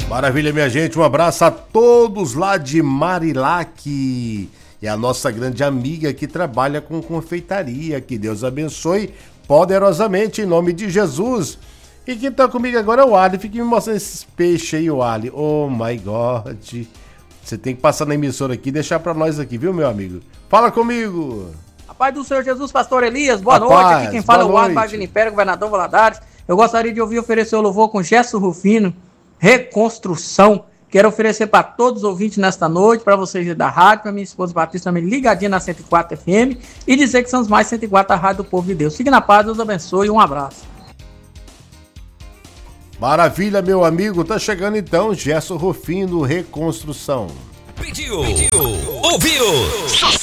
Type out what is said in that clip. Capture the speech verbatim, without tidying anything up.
Maravilha, minha gente, um abraço a todos lá de Marilac. É a nossa grande amiga que trabalha com confeitaria. Que Deus abençoe poderosamente em nome de Jesus. E quem tá comigo agora é o Ali. Fique me mostrando esses peixes aí, o Ali. Oh my God. Você tem que passar na emissora aqui e deixar pra nós aqui, viu, meu amigo? Fala comigo. A paz do Senhor Jesus, pastor Elias. Boa A noite. paz, aqui quem fala é o boa Ali noite. Wagner Império, governador Valadares. Eu gostaria de ouvir oferecer o louvor com Gesso Rufino, Reconstrução. Quero oferecer para todos os ouvintes nesta noite, para vocês da rádio, para minha esposa Patrícia também ligadinha na cento e quatro F M e dizer que são os mais cento e quatro a rádio do povo de Deus. Fique na paz, Deus abençoe e um abraço. Maravilha, meu amigo. Tá chegando então Gesso Rufino, Reconstrução. Pediu, pediu, ouviu.